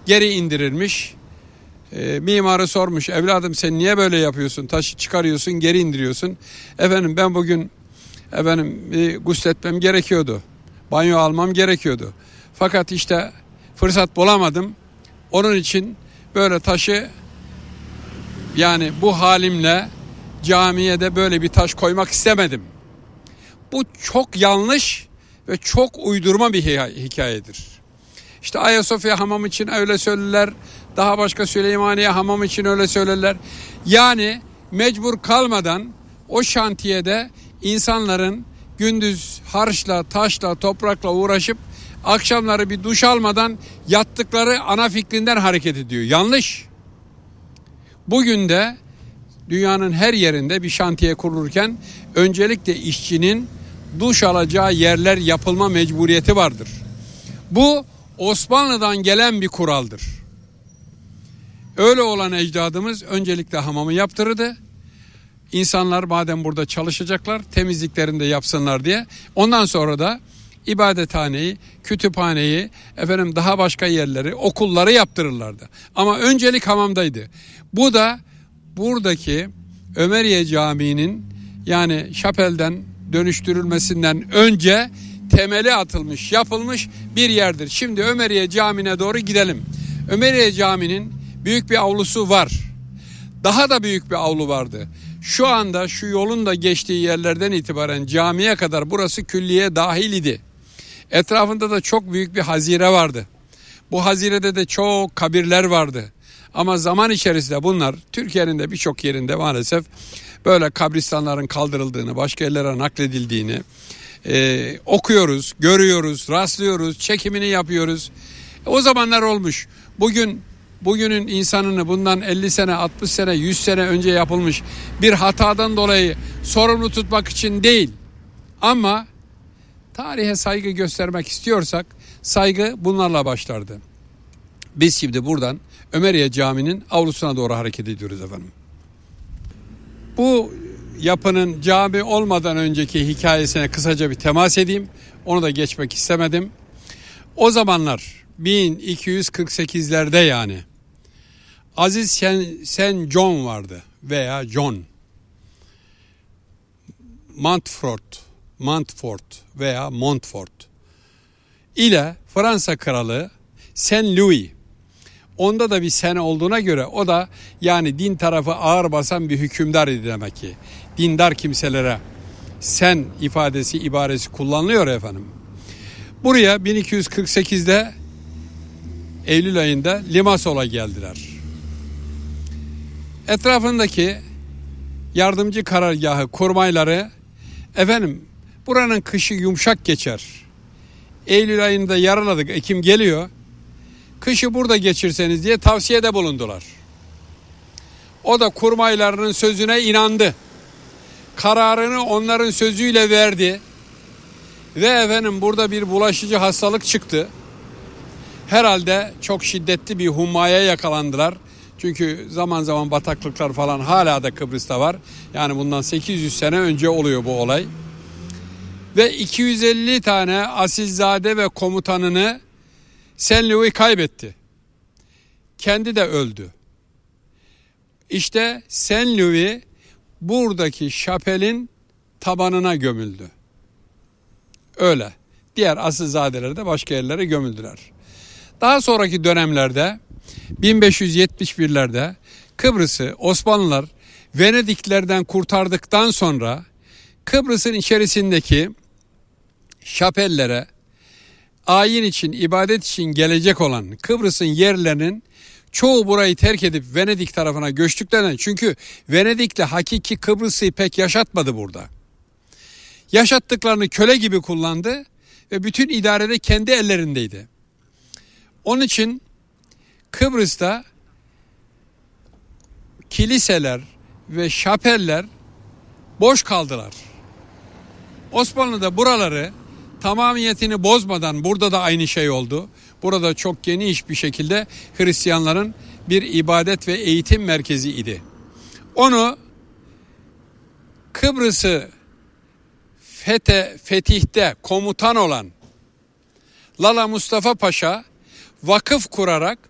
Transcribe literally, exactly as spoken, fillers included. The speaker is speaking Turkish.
geri indirilmiş. E, mimarı sormuş, evladım sen niye böyle yapıyorsun? Taşı çıkarıyorsun, geri indiriyorsun. Efendim ben bugün efendim bir gusletmem gerekiyordu. Banyo almam gerekiyordu. Fakat işte fırsat bulamadım. Onun için böyle taşı, yani bu halimle camiye de böyle bir taş koymak istemedim. Bu çok yanlış ve çok uydurma bir hikayedir. İşte Ayasofya hamam için öyle söylerler. Daha başka Süleymaniye hamam için öyle söylerler. Yani mecbur kalmadan o şantiyede insanların gündüz harçla, taşla, toprakla uğraşıp akşamları bir duş almadan yattıkları ana fikrinden hareket ediyor. Yanlış. Bugün de dünyanın her yerinde bir şantiye kurulurken öncelikle işçinin duş alacağı yerler yapılma mecburiyeti vardır. Bu Osmanlı'dan gelen bir kuraldır. Öyle olan ecdadımız öncelikle hamamı yaptırırdı. İnsanlar madem burada çalışacaklar, temizliklerini de yapsınlar diye. Ondan sonra da ibadethaneyi, kütüphaneyi, efendim daha başka yerleri, okulları yaptırırlardı. Ama öncelik hamamdaydı. Bu da buradaki Ömeriye Camii'nin, yani şapelden dönüştürülmesinden önce temeli atılmış, yapılmış bir yerdir. Şimdi Ömeriye Camii'ne doğru gidelim. Ömeriye Camii'nin büyük bir avlusu var. Daha da büyük bir avlu vardı. Şu anda şu yolun da geçtiği yerlerden itibaren camiye kadar burası külliye dahil idi. Etrafında da çok büyük bir hazire vardı. Bu hazirede de çok kabirler vardı. Ama zaman içerisinde bunlar Türkiye'nin de birçok yerinde maalesef böyle kabristanların kaldırıldığını, başka yerlere nakledildiğini e, okuyoruz, görüyoruz, rastlıyoruz, çekimini yapıyoruz. E, o zamanlar olmuş. Bugün bugünün insanını bundan elli sene, altmış sene, yüz sene önce yapılmış bir hatadan dolayı sorumlu tutmak için değil. Ama tarihe saygı göstermek istiyorsak saygı bunlarla başlardı. Biz şimdi buradan Ömeriye Camii'nin avlusuna doğru hareket ediyoruz efendim. Bu yapının cami olmadan önceki hikayesine kısaca bir temas edeyim. Onu da geçmek istemedim. O zamanlar bin iki yüz kırk sekizlerde yani Aziz Saint John vardı veya John Montfort, Montfort veya Montfort ile Fransa Kralı Saint Louis. Onda da bir sene olduğuna göre o da yani din tarafı ağır basan bir hükümdar idi demek ki. Dindar kimselere sen ifadesi, ibaresi kullanılıyor efendim. Buraya bin iki yüz kırk sekizde Eylül ayında Limassol'a geldiler. Etrafındaki yardımcı karargahı, kurmayları, efendim buranın kışı yumuşak geçer. Eylül ayında yaraladık, Ekim geliyor. Kışı burada geçirseniz diye tavsiyede bulundular. O da kurmaylarının sözüne inandı. Kararını onların sözüyle verdi. Ve efendim burada bir bulaşıcı hastalık çıktı. Herhalde çok şiddetli bir hummaya yakalandılar. Çünkü zaman zaman bataklıklar falan hala da Kıbrıs'ta var. Yani bundan sekiz yüz sene önce oluyor bu olay. Ve iki yüz elli tane asilzade ve komutanını Saint Louis kaybetti. Kendi de öldü. İşte Saint Louis buradaki şapelin tabanına gömüldü. Öyle. Diğer asilzadeler de başka yerlere gömüldüler. Daha sonraki dönemlerde bin beş yüz yetmiş birlerde Kıbrıs'ı Osmanlılar Venediklerden kurtardıktan sonra Kıbrıs'ın içerisindeki şapellere ayin için, ibadet için gelecek olan Kıbrıs'ın yerlerinin çoğu burayı terk edip Venedik tarafına göçtüklerine, çünkü Venedik'le hakiki Kıbrıs'ı pek yaşatmadı burada. Yaşattıklarını köle gibi kullandı ve bütün idarede kendi ellerindeydi. Onun için Kıbrıs'ta kiliseler ve şapeller boş kaldılar. Osmanlı da buraları tamamiyetini bozmadan, burada da aynı şey oldu. Burada çok geniş bir şekilde Hristiyanların bir ibadet ve eğitim merkezi idi. Onu Kıbrıs'ı fethe, fetihte komutan olan Lala Mustafa Paşa vakıf kurarak